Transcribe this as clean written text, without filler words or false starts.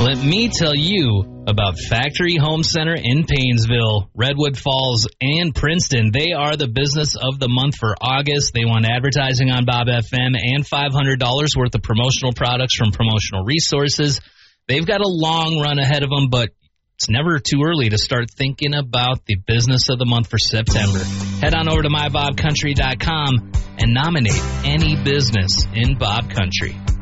Let me tell you about Factory Home Center in Paynesville, Redwood Falls, and Princeton. They are the business of the month for August. They want advertising on Bob FM and $500 worth of promotional products from Promotional Resources. They've got a long run ahead of them, but it's never too early to start thinking about the business of the month for September. Head on over to mybobcountry.com and nominate any business in Bob Country.